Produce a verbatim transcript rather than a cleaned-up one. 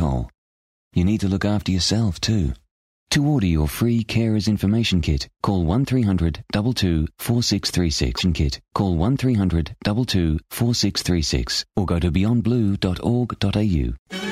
alcohol. You need to look after yourself too. To order your free Carers Information Kit, call one three hundred, two two, four six three six and kit. Call one three hundred, two two, four six three six or go to beyond blue dot org dot a u.